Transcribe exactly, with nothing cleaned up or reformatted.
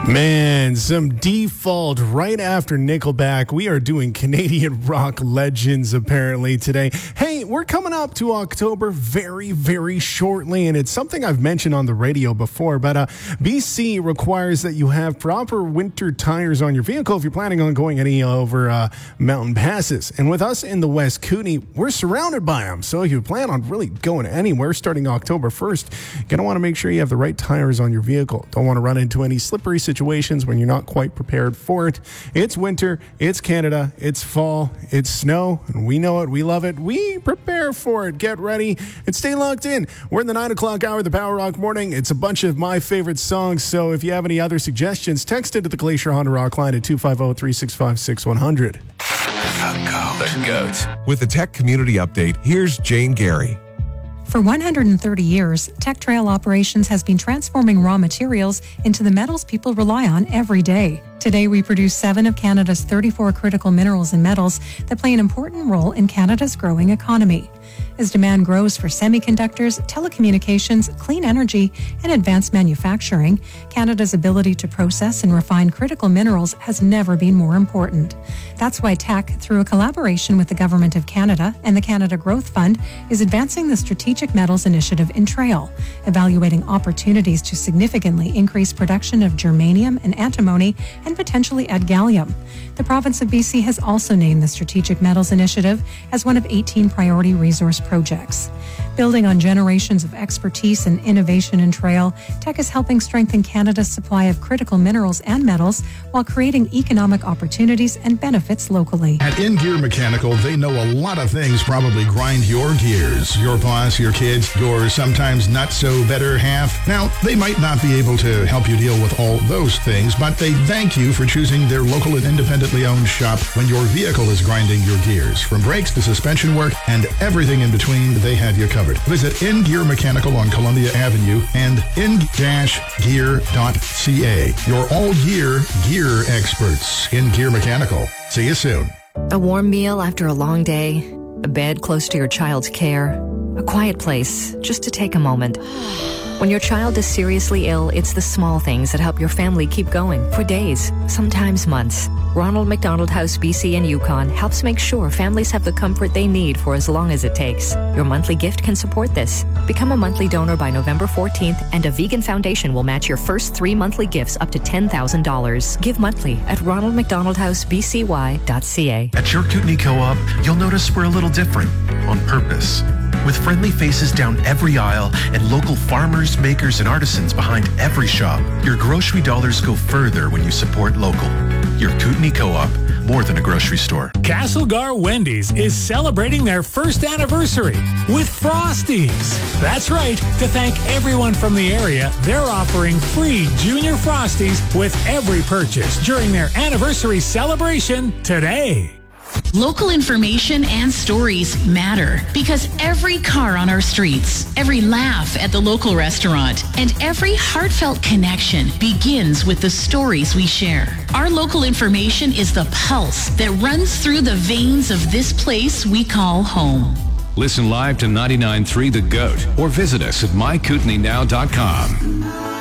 Man, some default right after Nickelback. We are doing Canadian rock legends apparently today. Hey, we're coming up to October very, very shortly, and it's something I've mentioned on the radio before, but uh, B C requires that you have proper winter tires on your vehicle if you're planning on going any over uh, mountain passes. And with us in the West Kootenay, we're surrounded by them. So if you plan on really going anywhere starting October first, you're going to want to make sure you have the right tires on your vehicle. Don't want to run into any slippery situations situations when you're not quite prepared for it. It's winter, it's Canada, it's fall, it's snow, and we know it, we love it, we prepare for it. Get ready and stay locked in. We're in the nine o'clock hour of the Power Rock Morning. It's a bunch of my favorite songs, so if you have any other suggestions, text it to the Glacier Honda Rock line at two five zero, three six five, six one zero zero. The GOAT. With the Tech Community Update, here's Jane Gary. For one hundred thirty years, Tech Trail Operations has been transforming raw materials into the metals people rely on every day. Today, we produce seven of Canada's thirty-four critical minerals and metals that play an important role in Canada's growing economy. As demand grows for semiconductors, telecommunications, clean energy, and advanced manufacturing, Canada's ability to process and refine critical minerals has never been more important. That's why Teck, through a collaboration with the Government of Canada and the Canada Growth Fund, is advancing the Strategic Metals Initiative in Trail, evaluating opportunities to significantly increase production of germanium and antimony and potentially add gallium. The province of B C has also named the Strategic Metals Initiative as one of eighteen priority resource projects. Building on generations of expertise and innovation in Trail, Teck is helping strengthen Canada's supply of critical minerals and metals while creating economic opportunities and benefits locally. At In Gear Mechanical, they know a lot of things probably grind your gears. Your boss, your kids, your sometimes not so better half. Now, they might not be able to help you deal with all those things, but they thank you for choosing their local and independently owned shop when your vehicle is grinding your gears. From brakes to suspension work and everything in between, they have you covered. Visit In Gear Mechanical on Columbia Avenue and in dash gear dot c a. Your all-year gear experts. In Gear Mechanical. See you soon. A warm meal after a long day, a bed close to your child's care, a quiet place just to take a moment. When your child is seriously ill, it's the small things that help your family keep going for days, sometimes months. Ronald McDonald House B C and Yukon helps make sure families have the comfort they need for as long as it takes. Your monthly gift can support this. Become a monthly donor by November fourteenth, and a vegan foundation will match your first three monthly gifts up to ten thousand dollars. Give monthly at ronald mcdonald house b c y dot c a. At your Kootenay Co-op, you'll notice we're a little different, on purpose. With friendly faces down every aisle and local farmers, makers, and artisans behind every shop, your grocery dollars go further when you support local. Your Kootenay Co-op, more than a grocery store. Castlegar Wendy's is celebrating their first anniversary with Frosties. That's right. To thank everyone from the area, they're offering free Junior Frosties with every purchase during their anniversary celebration today. Local information and stories matter because every car on our streets, every laugh at the local restaurant, and every heartfelt connection begins with the stories we share. Our local information is the pulse that runs through the veins of this place we call home. Listen live to ninety-nine point three The GOAT or visit us at my kootenay now dot com.